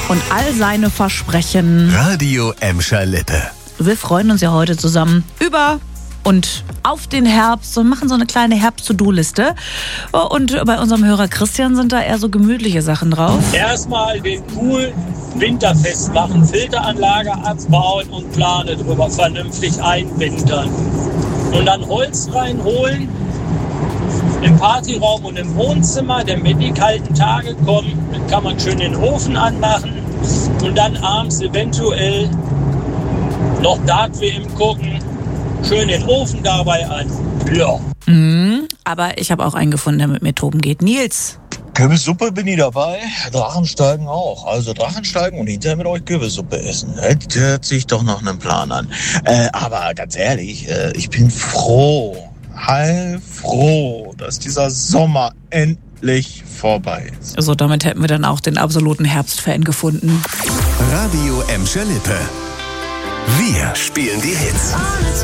und all seine Versprechen. Radio Emscher Lippe. Wir freuen uns ja heute zusammen über und auf den Herbst und machen so eine kleine Herbst-To-Do-Liste. Und bei unserem Hörer Christian sind da eher so gemütliche Sachen drauf. Erstmal den Pool winterfest machen, Filteranlage abbauen und Plane drüber vernünftig einwintern. Und dann Holz reinholen im Partyraum und im Wohnzimmer, denn wenn die kalten Tage kommen, dann kann man schön den Ofen anmachen und dann abends eventuell noch Dart-WM gucken, schön den Ofen dabei an. Ja. Aber ich habe auch einen gefunden, der mit mir toben geht. Nils. Kürbissuppe bin ich dabei, Drachensteigen auch. Also Drachensteigen und hinterher mit euch Kürbissuppe essen. Das hört sich doch noch einen Plan an. Aber ganz ehrlich, ich bin heilfroh, dass dieser Sommer endlich vorbei ist. So, damit hätten wir dann auch den absoluten Herbstfan gefunden. Radio Emscher Lippe. Wir spielen die Hits.